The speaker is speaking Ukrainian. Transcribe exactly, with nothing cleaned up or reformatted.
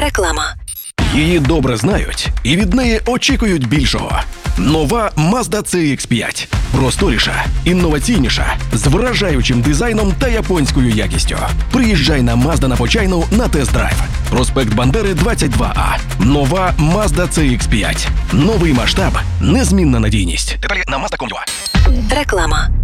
Реклама. Її добре знають і від неї очікують більшого. Нова Mazda ці ікс п'ять. Просторіша, інноваційніша, з вражаючим дизайном та японською якістю. Приїжджай на Mazda на Почайну на тест-драйв. Проспект Бандери, двадцять два А. Нова Mazda ці ікс п'ять. Новий масштаб, незмінна надійність. Деталі на mazda крапка ком крапка ю а. Реклама.